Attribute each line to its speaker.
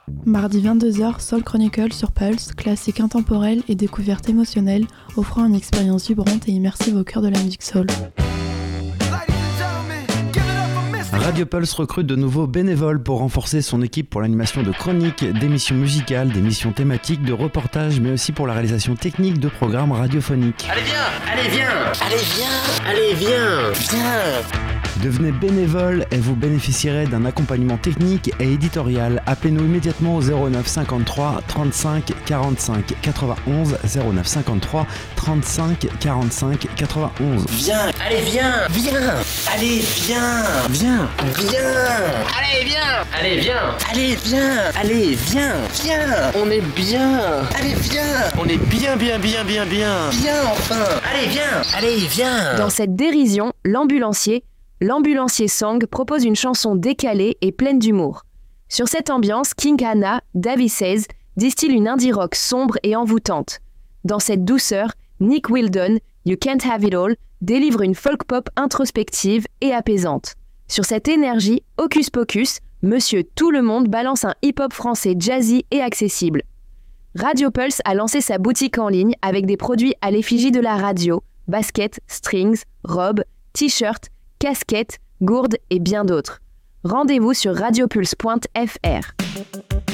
Speaker 1: Mardi 22h, Soul Chronicle sur Pulse, classique intemporel et découverte émotionnelle, offrant une expérience vibrante et immersive au cœur de la musique soul.
Speaker 2: Radio Pulse recrute de nouveaux bénévoles pour renforcer son équipe pour l'animation de chroniques, d'émissions musicales, d'émissions thématiques, de reportages, mais aussi pour la réalisation technique de programmes radiophoniques.
Speaker 3: Allez viens, allez viens, allez viens, allez viens, viens.
Speaker 2: Devenez bénévole et vous bénéficierez d'un accompagnement technique et éditorial. Appelez-nous immédiatement au 09 53 35 45 91 09 53 35 45 91.
Speaker 3: Viens, allez viens, viens, allez viens, viens, viens, allez viens, allez viens, allez viens, allez viens, viens. On est bien, allez viens, on est bien, viens enfin, allez viens.
Speaker 4: Dans cette dérision, l'ambulancier Song propose une chanson décalée et pleine d'humour. Sur cette ambiance, King Hannah, Davy Says, distille une indie rock sombre et envoûtante. Dans cette douceur, Nick Wildon, You Can't Have It All, délivre une folk pop introspective et apaisante. Sur cette énergie, Hocus Pocus, Monsieur Tout le Monde balance un hip-hop français jazzy et accessible. Radio Pulse a lancé sa boutique en ligne avec des produits à l'effigie de la radio, baskets, strings, robes, t-shirts, casquettes, gourdes et bien d'autres. Rendez-vous sur radiopulse.fr.